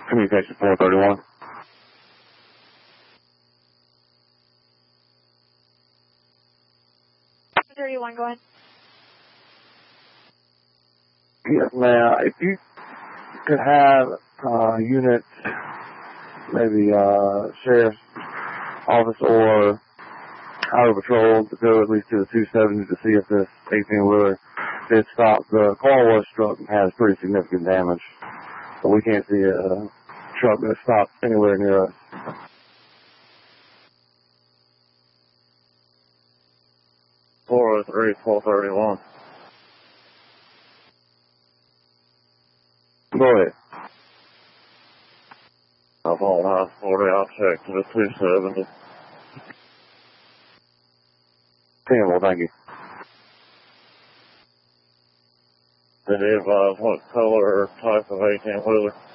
Communication 431. 31, go ahead. Yes, ma'am. If you could have units, maybe sheriff's office or highway patrol to go at least to the 270 to see if this 18-wheeler did stop. The car was struck and has pretty significant damage, but we can't see a truck that stopped anywhere near us. Four 3 431. Go ahead. Up on I-40, I'll check to the 270. 10, well, thank you. Did he advise what color or type of 18-wheeler?